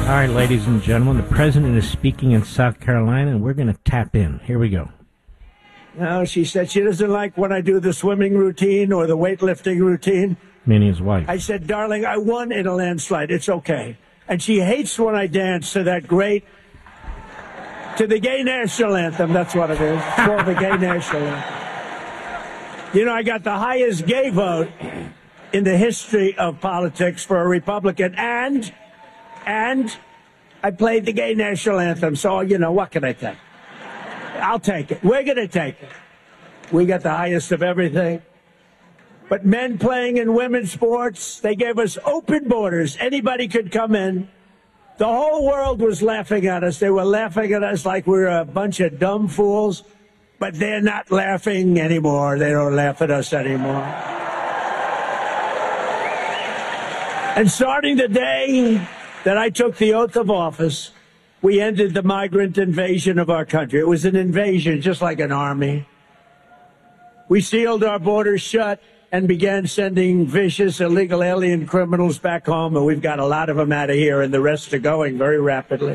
All right, ladies and gentlemen, the president is speaking in South Carolina, and we're going to tap in. Here we go. No, she said she doesn't like when I do the swimming routine or the weightlifting routine. Meaning his wife. I said, darling, I won in a landslide. It's okay. And she hates when I dance to that great, to the gay national anthem. That's what it is. It's called the gay national anthem. You know, I got the highest gay vote in the history of politics for a Republican, and I played the gay national anthem. So, you know, what can I take? I'll take it. We're going to take it. We got the highest of everything. But men playing in women's sports, they gave us open borders. Anybody could come in. The whole world was laughing at us. They were laughing at us like we were a bunch of dumb fools. But they're not laughing anymore. They don't laugh at us anymore. And starting the day that I took the oath of office, we ended the migrant invasion of our country. It was an invasion, just like an army. We sealed our borders shut and began sending vicious illegal alien criminals back home, and we've got a lot of them out of here, and the rest are going very rapidly.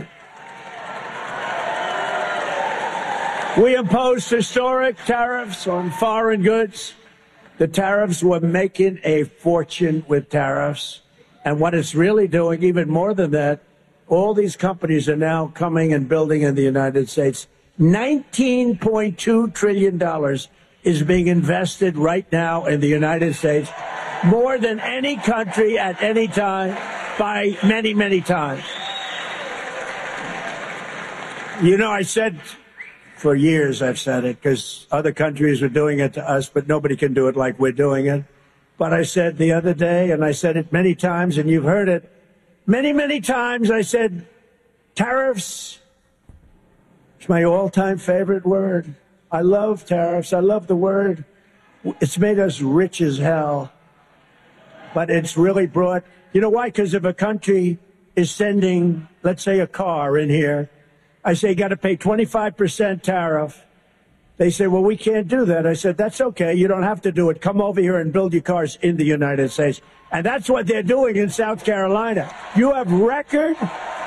We imposed historic tariffs on foreign goods. The tariffs were making a fortune with tariffs. And what it's really doing, even more than that, all these companies are now coming and building in the United States. $19.2 trillion is being invested right now in the United States, more than any country at any time by many, many times. You know, I said for years, I've said it, because other countries are doing it to us, but nobody can do it like we're doing it. But I said the other day, and I said it many times, and you've heard it many, many times, I said, tariffs is my all-time favorite word. I love tariffs. I love the word. It's made us rich as hell. But it's really brought, you know why? Because if a country is sending, let's say, a car in here, I say, you got to pay 25% tariff. They say, well, we can't do that. I said, that's okay. You don't have to do it. Come over here and build your cars in the United States. And that's what they're doing in South Carolina. You have record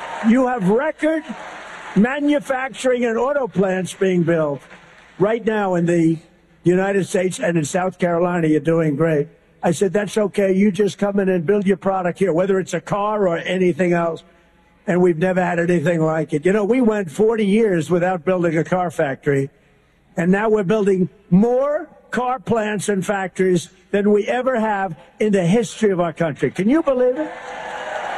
manufacturing and auto plants being built right now in the United States, and in South Carolina. You're doing great. I said, that's okay. You just come in and build your product here, whether it's a car or anything else. And we've never had anything like it. You know, we went 40 years without building a car factory. And now we're building more car plants and factories than we ever have in the history of our country. Can you believe it?